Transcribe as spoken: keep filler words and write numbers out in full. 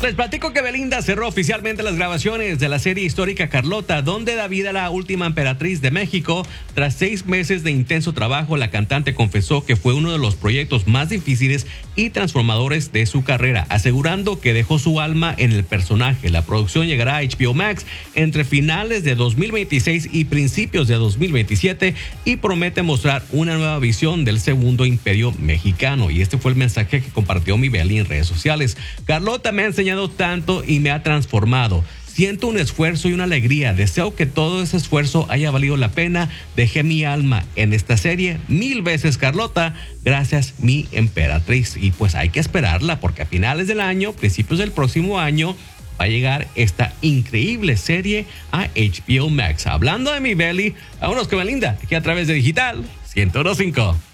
Les platico que Belinda cerró oficialmente las grabaciones de la serie histórica Carlota, donde da vida a la última emperatriz de México. Tras seis meses de intenso trabajo, la cantante confesó que fue uno de los proyectos más difíciles y transformadores de su carrera, asegurando que dejó su alma en el personaje. La producción llegará a H B O Max entre finales de dos mil veintiséis y principios de dos mil veintisiete y promete mostrar una nueva visión del segundo imperio mexicano. Y este fue el mensaje que compartió mi Beli en redes sociales. Carlota me ha enseñado tanto y me ha transformado. Siento un esfuerzo y una alegría. Deseo que todo ese esfuerzo haya valido la pena. Dejé mi alma en esta serie mil veces, Carlota. Gracias, mi emperatriz. Y pues hay que esperarla porque a finales del año, principios del próximo año, va a llegar esta increíble serie a H B O Max. Hablando de mi Beli, vámonos con Belinda, aquí a través de Digital ciento uno punto cinco.